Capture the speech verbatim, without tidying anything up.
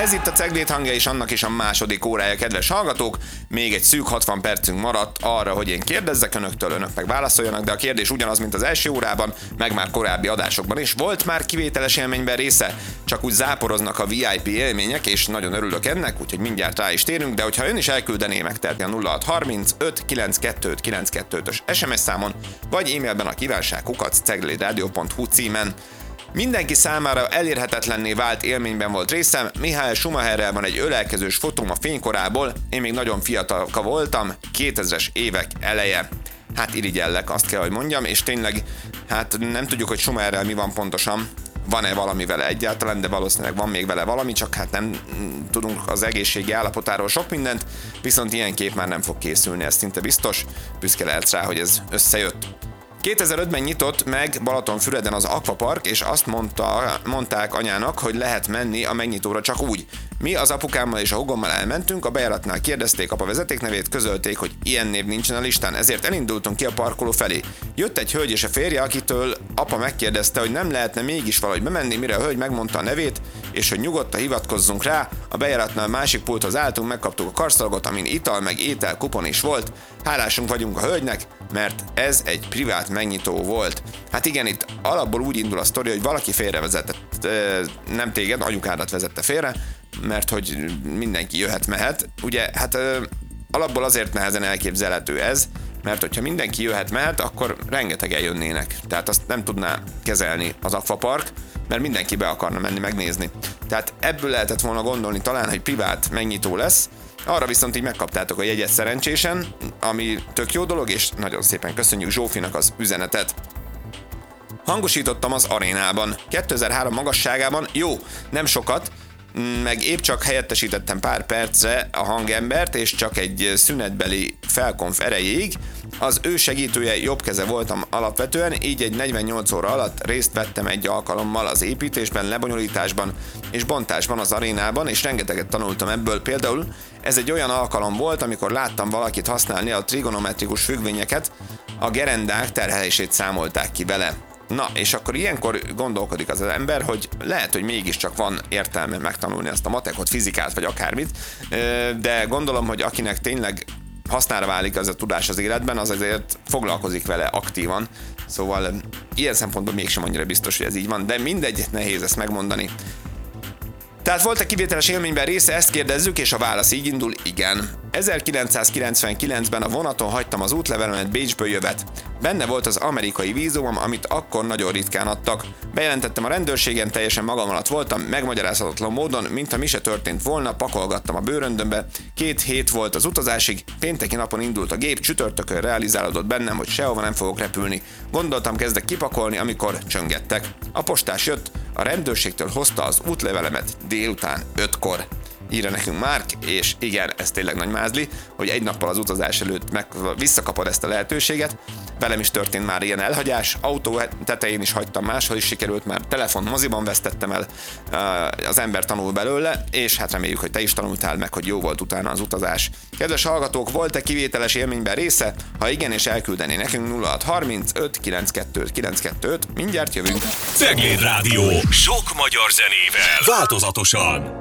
Ez itt a Ceglét hangja, és annak is a második órája, kedves hallgatók. Még egy szűk hatvan percünk maradt arra, hogy én kérdezzek önöktől, önök meg válaszoljanak, de a kérdés ugyanaz, mint az első órában, meg már korábbi adásokban is. Volt már kivételes élményben része, csak úgy záporoznak a vé i pé élmények, és nagyon örülök ennek, úgyhogy mindjárt rá is térünk, de hogyha ön is elküldené, megtehetni a nulla hat harminc öt kilenckettő kilenckettő-ös es em es számon, vagy e-mailben a kívánság kukac ceglédradio pont hu címen. Mindenki számára elérhetetlenné vált élményben volt részem. Michael Schumacherrel van egy ölelkezős fotóm a fénykorából, én még nagyon fiatalka voltam, kétezres évek eleje. Hát irigyellek, azt kell, hogy mondjam, és tényleg, hát nem tudjuk, hogy Schumacherrel mi van pontosan, van-e valami vele egyáltalán, de valószínűleg van még vele valami, csak hát nem tudunk az egészségi állapotáról sok mindent, viszont ilyen kép már nem fog készülni, ez szinte biztos, büszke lehetsz rá, hogy ez összejött. kétezer-ötben nyitott meg Balatonfüreden az Aquapark, és azt mondta, mondták anyának, hogy lehet menni a megnyitóra csak úgy. Mi az apukámmal és a hugommal elmentünk, a bejáratnál kérdezték apa vezetéknevét, közölték, hogy ilyen név nincsen a listán, ezért elindultunk ki a parkoló felé. Jött egy hölgy és a férje, akitől apa megkérdezte, hogy nem lehetne mégis valahogy bemenni, mire a hölgy megmondta a nevét, és hogy nyugodtan hivatkozzunk rá. A bejáratnál másik pulthoz álltunk, megkaptuk a karszalagot, amin ital meg étel kupon is volt. Hálásunk vagyunk a hölgynek, mert ez egy privát megnyitó volt. Hát igen, itt alapból úgy indul a sztori, hogy valaki félrevezetett, nem téged, anyukádat vezette félre, mert hogy mindenki jöhet-mehet. Ugye, hát alapból azért nehezen elképzelhető ez, mert hogyha mindenki jöhet-mehet, akkor rengetegen jönnének. Tehát azt nem tudná kezelni az Aquapark, mert mindenki be akarna menni megnézni. Tehát ebből lehetett volna gondolni talán, hogy privát megnyitó lesz. Arra viszont így megkaptátok a jegyet szerencsésen, ami tök jó dolog, és nagyon szépen köszönjük Zsófinak az üzenetet. Hangosítottam az arénában, kétezer-három magasságában, jó, nem sokat, meg épp csak helyettesítettem pár percre a hangembert, és csak egy szünetbeli felkonf erejéig. Az ő segítője jobb keze voltam alapvetően, így egy negyvennyolc óra alatt részt vettem egy alkalommal az építésben, lebonyolításban és bontásban az arénában, és rengeteget tanultam ebből. Például ez egy olyan alkalom volt, amikor láttam valakit használni a trigonometrikus függvényeket, a gerendák terhelését számolták ki vele. Na, és akkor ilyenkor gondolkodik az, az ember, hogy lehet, hogy mégiscsak van értelme megtanulni ezt a matekot, fizikát, vagy akármit, de gondolom, hogy akinek tényleg hasznára válik ez a tudás az életben, az azért foglalkozik vele aktívan, szóval ilyen szempontból mégsem annyira biztos, hogy ez így van, de mindegy, nehéz ezt megmondani. Tehát volt a kivételes élményben része, ezt kérdezzük, és a válasz így indul, igen. ezerkilencszázkilencvenkilencben a vonaton hagytam az útlevelemet Bécsből jövet. Benne volt az amerikai vízumom, amit akkor nagyon ritkán adtak. Bejelentettem a rendőrségen, teljesen magam alatt voltam, megmagyarázhatatlan módon, mintha mi se történt volna, pakolgattam a bőröndömbe. Két hét volt az utazásig, pénteki napon indult a gép, csütörtökön realizálódott bennem, hogy sehova nem fogok repülni. Gondoltam, kezdek kipakolni, amikor csöngettek. A postás jött, a rendőrségtől hozta az útlevelemet délután ötkor. Írja nekünk Márk, és igen, ez tényleg nagy mázli, hogy egy nappal az utazás előtt meg visszakapod ezt a lehetőséget. Velem is történt már ilyen elhagyás, autó tetején is hagytam, máshol is sikerült, már telefont moziban vesztettem el, az ember tanul belőle, és hát reméljük, hogy te is tanultál meg, hogy jó volt utána az utazás. Kedves hallgatók, volt-e kivételes élményben része? Ha igen, és elküldené nekünk nulla hat harminc öt kilenckettő kilenckettő öt, mindjárt jövünk. Cegléd Rádió, sok magyar zenével, változatosan.